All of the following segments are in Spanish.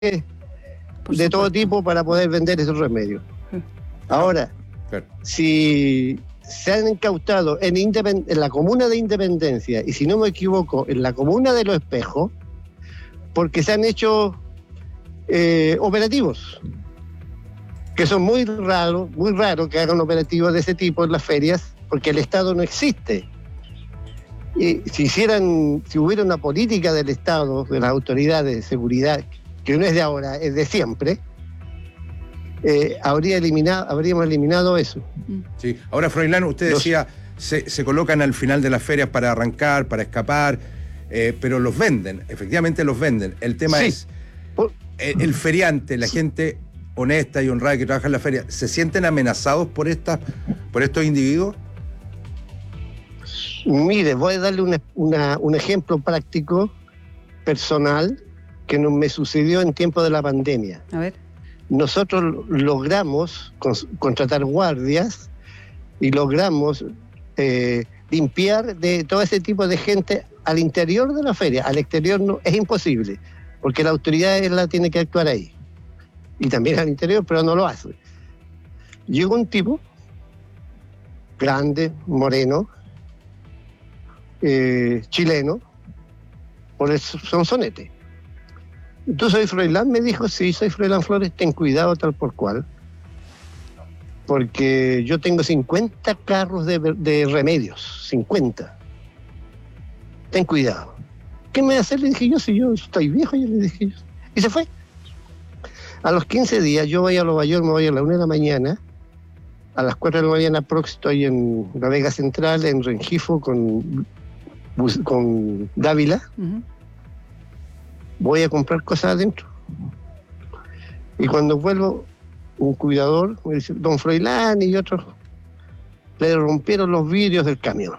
de todo tipo para poder vender esos remedios. Ahora, Claro. si se han incautado en la comuna de Independencia, y si no me equivoco, en la comuna de Los Espejos, porque se han hecho operativos, que son muy raro que hagan operativos de ese tipo en las ferias, porque el Estado no existe. Y si hubiera una política del Estado, de las autoridades de seguridad, que no es de ahora, es de siempre, habríamos eliminado eso. Sí. Ahora, Froilán, usted decía, se colocan al final de las ferias para arrancar, para escapar, pero los venden, efectivamente los venden. El tema es, el feriante, la gente honesta y honrada que trabaja en la feria, ¿se sienten amenazados por estos individuos? Mire, voy a darle un ejemplo práctico, personal, que me sucedió en tiempo de la pandemia. A ver. Nosotros logramos contratar guardias y logramos limpiar de todo ese tipo de gente al interior de la feria. Al exterior no, es imposible, porque la autoridad es la tiene que actuar ahí. Y también al interior, pero no lo hace. Llegó un tipo, grande, moreno, chileno, por el sonsonete. ¿Tú soy Froilán? Me dijo, sí, soy Froilán Flores, ten cuidado tal por cual, porque yo tengo 50 carros de remedios, 50. Ten cuidado. ¿Qué me voy a hacer? Le dije yo, si yo estoy viejo, yo le dije yo. Y se fue. A los 15 días, yo voy a Nueva York, me voy a la 1 de la mañana, a las 4 de la mañana estoy en la Vega Central, en Rengifo, con Dávila. Uh-huh. Voy a comprar cosas adentro. Y cuando vuelvo, un cuidador me dice, don Froilán y otros, le rompieron los vidrios del camión.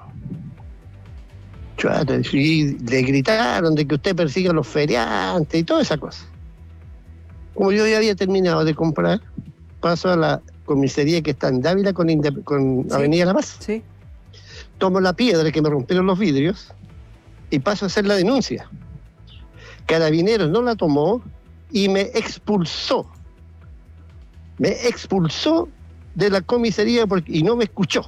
Y le gritaron de que usted persigue a los feriantes y toda esa cosa. Como yo ya había terminado de comprar, paso a la comisaría que está en Dávila con Sí. Avenida La Paz. Sí. Tomo la piedra que me rompieron los vidrios y paso a hacer la denuncia. Carabineros no la tomó y me expulsó. Me expulsó de la comisaría y no me escuchó.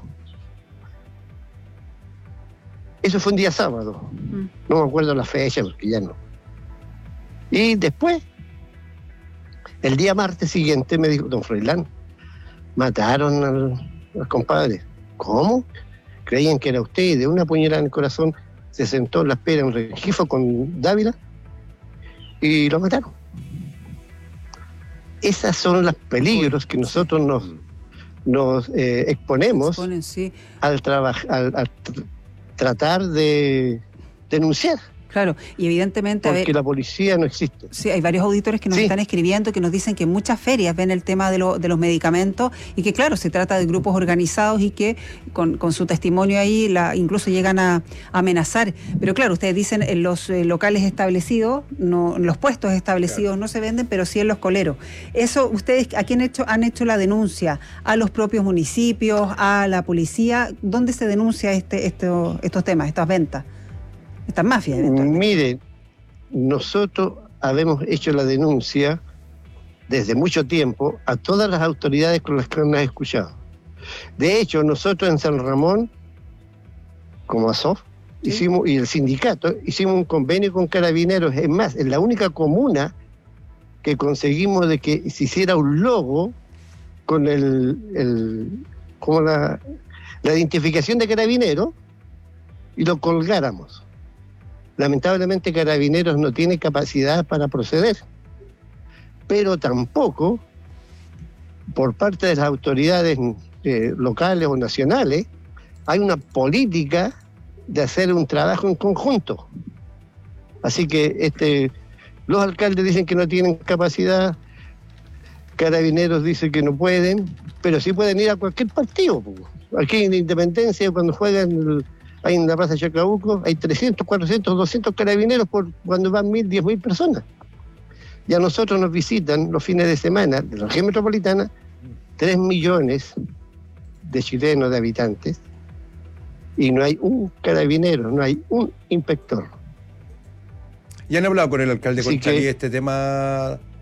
Eso fue un día sábado. No me acuerdo la fecha porque ya no. Y después, el día martes siguiente me dijo, don Froilán, mataron al compadre. ¿Cómo? Creían que era usted y de una puñalada en el corazón se sentó en la espera en Rengifo con Dávila y lo mataron. Esos son los peligros que nosotros nos exponemos Sí. al tratar de denunciar. Claro, y evidentemente... Porque la policía no existe. Sí, hay varios auditores que nos están escribiendo, que nos dicen que en muchas ferias ven el tema de los medicamentos y que, claro, se trata de grupos organizados y que con su testimonio ahí incluso llegan a amenazar. Pero claro, ustedes dicen en los locales establecidos, no, en los puestos establecidos no se venden, pero sí en los coleros. Eso, ¿ustedes a quién han hecho la denuncia? ¿A los propios municipios? ¿A la policía? ¿Dónde se denuncia estos temas, estas ventas? Estas mafias, eventualmente. Mire, nosotros habemos hecho la denuncia desde mucho tiempo a todas las autoridades con las que nos han escuchado. De hecho, nosotros en San Ramón, como ASOF, hicimos, y el sindicato, hicimos un convenio con Carabineros. Es más, es la única comuna que conseguimos de que se hiciera un logo con como la identificación de Carabineros y lo colgáramos. Lamentablemente Carabineros no tiene capacidad para proceder, pero tampoco por parte de las autoridades locales o nacionales hay una política de hacer un trabajo en conjunto. Así que los alcaldes dicen que no tienen capacidad, Carabineros dice que no pueden, pero sí pueden ir a cualquier partido. Aquí en Independencia, cuando juegan ahí en la Plaza Chacabuco, hay 300, 400, 200 carabineros cuando van 1.000, 10.000 personas. Y a nosotros nos visitan los fines de semana, de la región metropolitana, 3 millones de chilenos, de habitantes, y no hay un carabinero, no hay un inspector. ¿Ya han hablado con el alcalde Así Conchalí que este tema,